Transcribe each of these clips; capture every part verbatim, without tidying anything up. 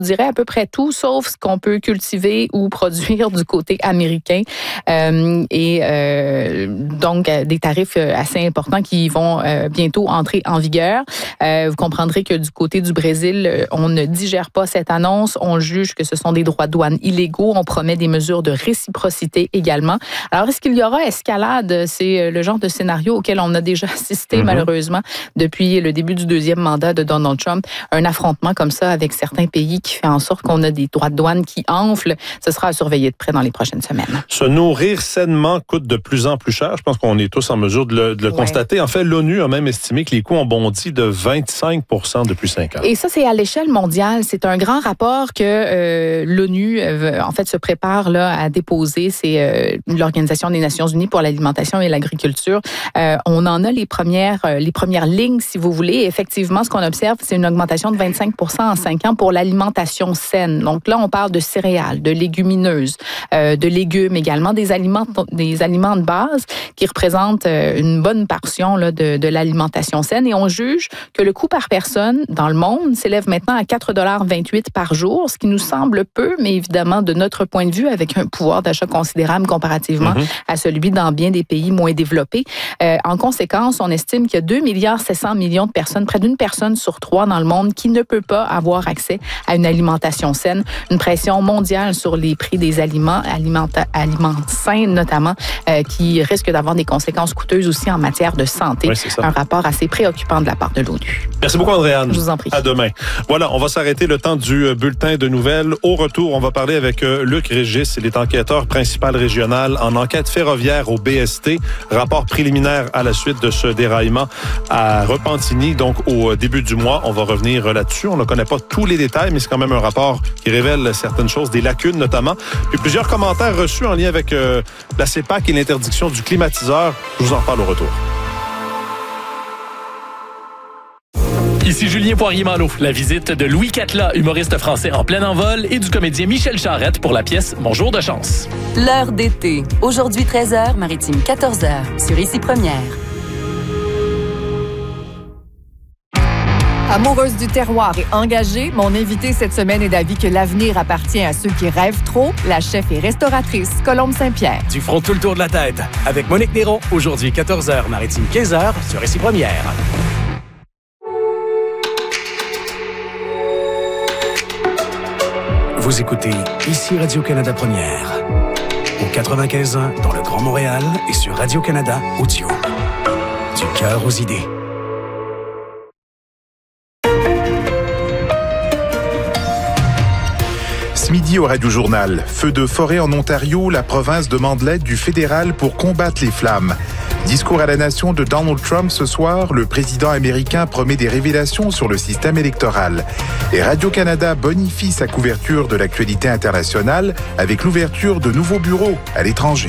dirais à peu près tout, sauf ce qu'on peut cultiver ou produire du côté américain. Euh, et euh, donc, des tarifs assez importants qui vont euh, bientôt entrer en vigueur. Euh, vous comprendrez que du côté du Brésil, on ne digère pas cette annonce. On juge que ce sont des droits de douane illégaux. On promet des mesures de réciprocité également. Alors, est-ce qu'il y aura escalade? C'est le genre de scénario auquel on a déjà assisté, mm-hmm. malheureusement, depuis le début du deuxième mandat de Donald Trump. Un affrontement comme ça avec certains pays qui fait en sorte qu'on a des droits de douane qui enflent. Ce sera à surveiller de près dans les prochaines semaines. Se nourrir sainement coûte de plus en plus cher. Je pense qu'on est tous en mesure de le, de le ouais. constater. En fait, l'ONU a même estimé que les coûts ont bondi de vingt-cinq pour cent depuis cinq ans. Et ça, c'est à l'échelle mondiale. C'est un grand rapport que euh, l'ONU, euh, en fait, se prépare là, à déposer. C'est euh, l'Organisation des Nations Unies pour l'alimentation et l'agriculture. Euh, on en a les premières, euh, les premières lignes, si vous voulez. Et effectivement, ce qu'on observe, c'est une augmentation de vingt-cinq pour cent en cinq ans pour l'alimentation saine. Donc là, on parle de céréales, de légumineuses, euh, de légumes également, des aliments, des aliments de base qui représentent euh, une bonne portion là, de, de l'alimentation saine. Et on juge que le coût par personne dans le monde s'élève maintenant à quatre dollars vingt-huit par jour, ce qui nous semble peu, mais évidemment, de notre point de vue, avec un pouvoir d'achat considérable comparativement mm-hmm. à celui dans bien des pays moins développés. Euh, en conséquence, on estime qu'il y a deux milliards sept cents millions de personnes, près d'une personne sur trois dans le monde, qui ne peut pas avoir accès à une alimentation saine. Une pression mondiale sur les prix des aliments, alimenta- aliments sains notamment, euh, qui risque d'avoir des conséquences coûteuses aussi en matière de santé. Oui, c'est ça. Un rapport assez préoccupant de la part de l'ONU. Merci beaucoup, Andréanne. Je vous en prie. À demain. Voilà, on va s'arrêter le temps du bulletin de nouvelles. Au retour, on va parler avec Luc Régis. Il est enquêteur principal régional en enquête ferroviaire au B S T. Rapport préliminaire à la suite de ce déraillement à Repentigny, donc au début du mois. On va revenir là-dessus. On ne connaît pas tous les détails, mais c'est quand même un rapport qui révèle certaines choses, des lacunes notamment. Puis plusieurs commentaires reçus en lien avec euh, la C E P A C et l'interdiction du climatiseur. Je vous en parle au retour. Ici Julien Poirier-Malo. La visite de Louis Catla, humoriste français en plein envol, et du comédien Michel Charette pour la pièce Mon jour de chance. L'heure d'été. Aujourd'hui treize heures, Maritime quatorze heures, sur Ici Première. Amoureuse du terroir et engagée, mon invitée cette semaine est d'avis que l'avenir appartient à ceux qui rêvent trop. La chef et restauratrice Colombe Saint-Pierre. Du front tout le tour de la tête. Avec Monique Néron, aujourd'hui quatorze heures, Maritime quinze heures, sur Ici Première. Vous écoutez Ici Radio-Canada Première. Au quatre-vingt-quinze ans dans le Grand Montréal et sur Radio-Canada Audio. Du cœur aux idées. Ce midi au Radio-Journal, feu de forêt en Ontario, la province demande l'aide du fédéral pour combattre les flammes. Discours à la nation de Donald Trump ce soir, le président américain promet des révélations sur le système électoral. Et Radio-Canada bonifie sa couverture de l'actualité internationale avec l'ouverture de nouveaux bureaux à l'étranger.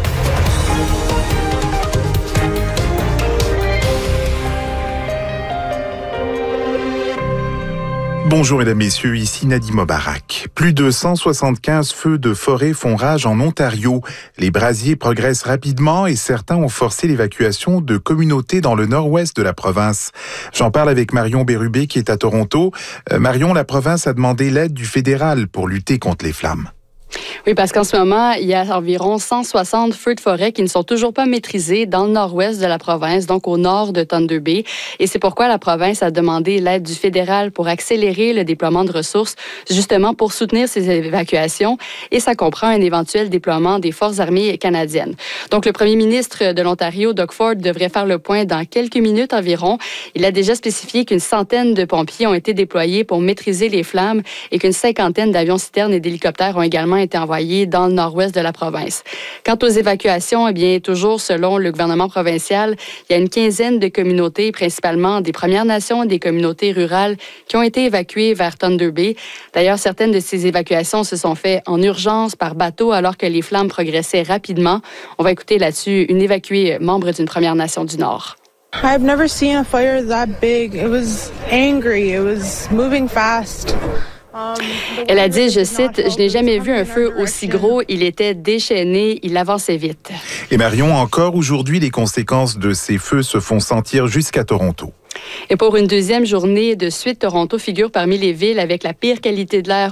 Bonjour mesdames, messieurs, ici Nadim Mobarak. Plus de cent soixante-quinze feux de forêt font rage en Ontario. Les brasiers progressent rapidement et certains ont forcé l'évacuation de communautés dans le nord-ouest de la province. J'en parle avec Marion Bérubé qui est à Toronto. Euh, Marion, la province a demandé l'aide du fédéral pour lutter contre les flammes. Oui, parce qu'en ce moment, il y a environ cent soixante feux de forêt qui ne sont toujours pas maîtrisés dans le nord-ouest de la province, donc au nord de Thunder Bay. Et c'est pourquoi la province a demandé l'aide du fédéral pour accélérer le déploiement de ressources, justement pour soutenir ces évacuations. Et ça comprend un éventuel déploiement des forces armées canadiennes. Donc, le premier ministre de l'Ontario, Doug Ford, devrait faire le point dans quelques minutes environ. Il a déjà spécifié qu'une centaine de pompiers ont été déployés pour maîtriser les flammes et qu'une cinquantaine d'avions-citernes et d'hélicoptères ont également été envoyés dans le nord-ouest de la province. Quant aux évacuations, eh bien, toujours selon le gouvernement provincial, il y a une quinzaine de communautés, principalement des Premières Nations et des communautés rurales, qui ont été évacuées vers Thunder Bay. D'ailleurs, certaines de ces évacuations se sont faites en urgence par bateau alors que les flammes progressaient rapidement. On va écouter là-dessus une évacuée membre d'une Première Nation du Nord. I've never seen a fire that big. It was angry. It was moving fast. Elle a dit, je cite, « Je n'ai jamais vu un feu aussi gros. Il était déchaîné. Il avançait vite. » Et Marion, encore aujourd'hui, les conséquences de ces feux se font sentir jusqu'à Toronto. Et pour une deuxième journée de suite, Toronto figure parmi les villes avec la pire qualité de l'air